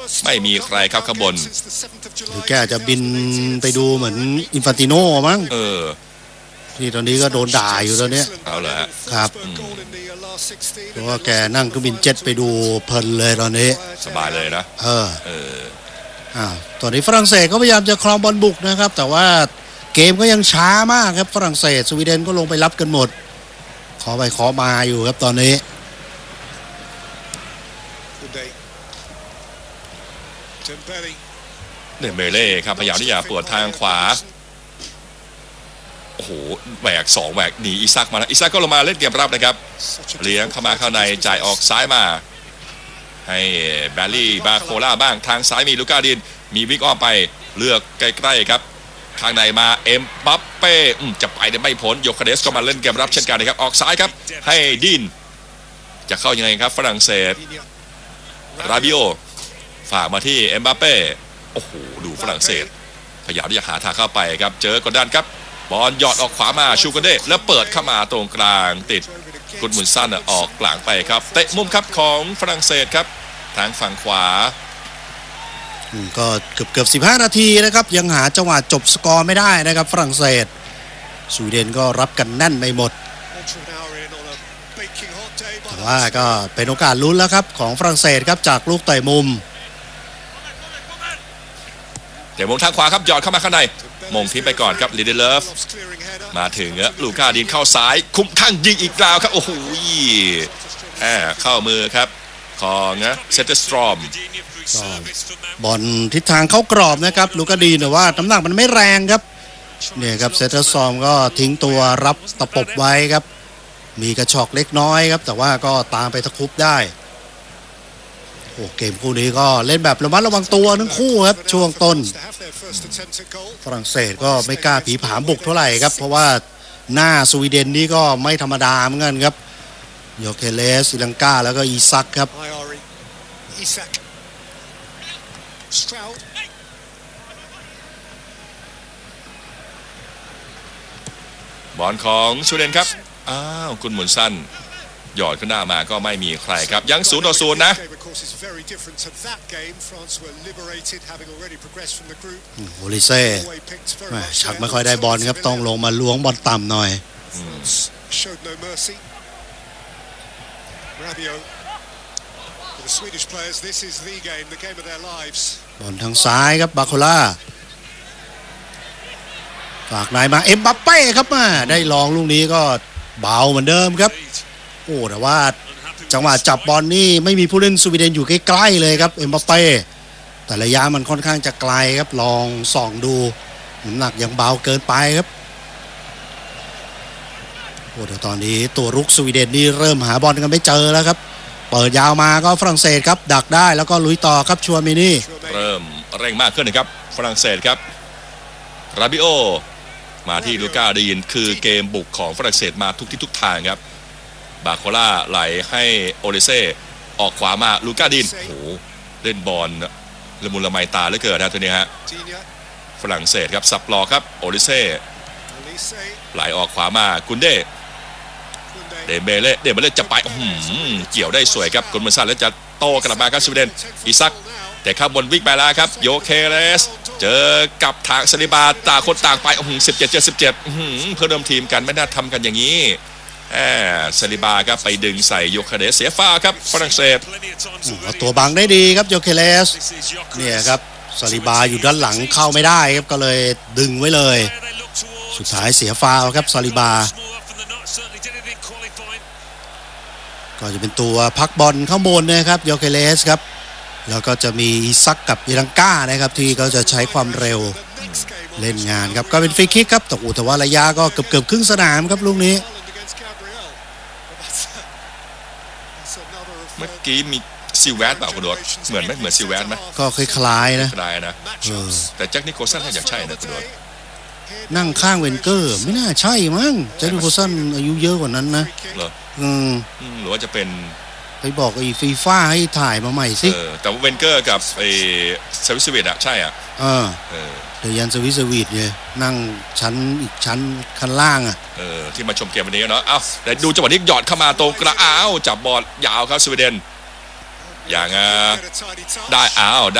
ไม่มีใครครับข้างบนหรือแกจะบินไปดูเหมือนอินฟานติโน่มั้งที่ตอนนี้ก็โดนด่าอยู่ตอนนี้เอาเหรอครับเพราะว่าแกนั่งเครื่องบินเจ็ตไปดูเพลินเลยตอนนี้สบายเลยนะตอนนี้ฝรั่งเศสก็พยายามจะครองบอลบุกนะครับแต่ว่าเกมก็ยังช้ามากครับฝรั่งเศสสวีเดนก็ลงไปรับกันหมดขอไปขอมาอยู่ครับตอนนี้เดมเบเล่ครับพยายามที่จะเปิดทางขวาโอ้โหแหวก2แหวกหนีอิซักมาแล้วอิซักก็ลงมาเล่นเกมรับนะครับเลี้ยงเข้ามาข้างในจ่ายออกซ้ายมาให้แบลลี่บาโคล่าบ้างทางซ้ายมีลูก้าดินมีวิกอ้อมไปเลือกใกล้ๆครับข้างในมาเอ็มบัปเป้จะไปได้ไม่พ้นโยคาเดสก็มาเล่นเกมรับเช่นกันนะครับออกซ้ายครับให้ดินจะเข้ายังไงครับฝรั่งเศสราบิโอฝากมาที่เอ็มบัปเป้โอ้โหดูฝรั่งเศสพยายามที่จะหาทางเข้าไปครับเจอกดดันครับบอลหยอดออกขวามาชูกันเด้แล้วเปิดเข้ามาตรงกลางติดกุดมุนซันออกกลางไปครับเตะมุมครับของฝรั่งเศสครับทางฝั่งขวาก็เกือบ15นาทีนะครับยังหาจังหวะจบสกอร์ไม่ได้นะครับฝรั่งเศสสวีเดนก็รับกันแน่นไปหมดแต่ว่าก็เป็นโอกาสลุ้นแล้วครับของฝรั่งเศสครับจากลูกเตะมุมทางขวาครับหยอดเข้ามาข้างในมงทิ้งไปก่อนครับลิเดเลฟมาถึงลูก้าดินเข้าซ้ายคุ้มข้างยิงอีกแล้วครับโอ้โหเข้ามือครับของเซตสตรอมบอลทิศทางเข้ากรอบนะครับลูก้าดินแต่ว่าน้ำหนักมันไม่แรงครับเนี่ยครับเซตสตรอมก็ทิ้งตัวรับตะปบไว้ครับมีกระชอกเล็กน้อยครับแต่ว่าก็ตามไปตะคุบได้โอ้เกมคู่นี้ก็เล่นแบบระมัดระวังตัวทั้งคู่ครับช่วงต้นฝรั่งเศสก็ไม่กล้าผีผามบุกเท่าไหร่ครับเพราะว่าหน้าสวีเดนนี่ก็ไม่ธรรมดาเหมือนกันครับโยเคเลสศรีลังกาแล้วก็อีซักครับบอลของสวีเดนครับกุนหมุนสั้นหยอดขึ้นหน้ามาก็ไม่มีใครครับยัง0-0นะโอลิเซ่ชักไม่ค่อยได้บอลครับต้องลงมาล้วงบอลต่ำหน่อยบอลทางซ้ายครับบาโคล่าฝากนายมาเอ็มบัปเป้ครับมาได้ลองลูกนี้ก็เบาเหมือนเดิมครับโอ้แต่ว่าจังหวะจับบอลนี่ไม่มีผู้เล่นสวีเดนอยู่ใกล้ๆเลยครับเอ็มบัปเป้แต่ระยะมันค่อนข้างจะไกลครับลองส่องดูน้ำหนักยังเบาเกินไปครับโอ้แต่ตอนนี้ตัวรุกสวีเดนนี่เริ่มหาบอลกันไม่เจอแล้วครับเปิดยาวมาก็ฝรั่งเศสครับดักได้แล้วก็ลุยต่อครับชัวมินี่เริ่มเร่งมากขึ้นนะครับฝรั่งเศสครับราบิโอมาที่ลูก้าดินคือเกมบุกของฝรั่งเศสมาทุกที่ทุกทางครับบาโคล่าไหลให้โอเลเซ่ออกขวามาลูก้าดินโอ้โหเล่นบอลละมุนละไมตาเหลือเกินนะตัวนี้ฮะฝรั่งเศสครับสับหลอกครับโอเลเซ่ไหลออกขวามากุนเดเดเบเล่จะไปเกี่ยวได้สวยครับกุนมันซันแล้วจะโตกลับมาครับสวีเดนอีซักแต่ข้างบนวิ่งไปแล้วครับโยเคเลสเจอกับทางซาลิบาต่างคนต่างไป17-17เพื่อเดิมทีมกันไม่น่าทำกันอย่างนี้ซาลิบาครับไปดึงใส่โยคาเดสเสียฟาวครับฝรั่งเศสตัวบังได้ดีครับโยเคเลสเนี่ยครับซาลิบาอยู่ด้านหลังเข้าไม่ได้ครับก็เลยดึงไว้เลยสุดท้ายเสียฟาวครับซาลิบาก็จะเป็นตัวพักบอลข้างบนนะครับโยเคเลสครับแล้วก็จะมีซักกับอิรังก้านะครับที่ก็จะใช้ความเร็วเล่นงานครับก็เป็นฟรีคิกครับแต่ว่าระยะก็เกือบครึ่งสนามครับลูกนี้เมื่อกี้มีซิลแวตเปล่าคุณดวงเหมือนไหมเหมือนซิลแวตไหมก็คล้ายๆนะแต่แจ็คนิโคลสันน่าจะใช่นะคุณดวงนั่งข้างเวนเกอร์ไม่น่าใช่มั้งแจ็คนิโคลสันอายุเยอะกว่านั้นนะเหรอหรือว่าจะเป็นไปบอกไอ้ฟีฟ่าให้ถ่ายมาใหม่สิแต่ว่าเวนเกอร์กับไอ้สวิสวิตอะใช่อ่ะเดยันสวิสวิตเนี่ยนั่งชั้นอีกชั้นข้างล่างอ่ะที่มาชมเกมวันนี้เนาะเอ้าแต่ดูจังหวะนี้หยอดเข้ามาตรงกระจับบอลยาวครับสวีเดนอย่างได้